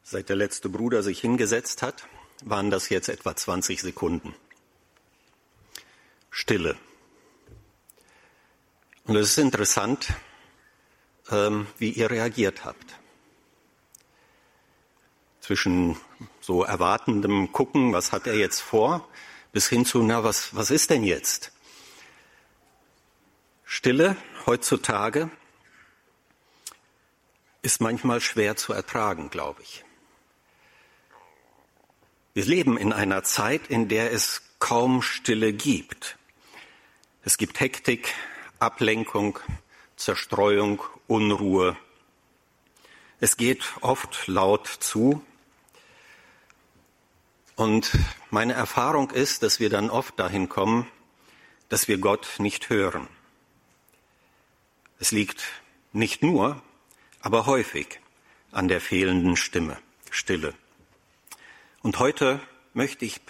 Seit der letzte Bruder sich hingesetzt hat, waren das jetzt etwa 20 Sekunden. Stille. Und es ist interessant, wie ihr reagiert habt. Zwischen so erwartendem Gucken, was hat er jetzt vor, bis hin zu, was ist denn jetzt? Stille heutzutage ist manchmal schwer zu ertragen, glaube ich. Wir leben in einer Zeit, in der es kaum Stille gibt. Es gibt Hektik, Ablenkung, Zerstreuung, Unruhe. Es geht oft laut zu. Und meine Erfahrung ist, dass wir dann oft dahin kommen, dass wir Gott nicht hören. Es liegt nicht nur, aber häufig an der fehlenden Stille. Und heute möchte ich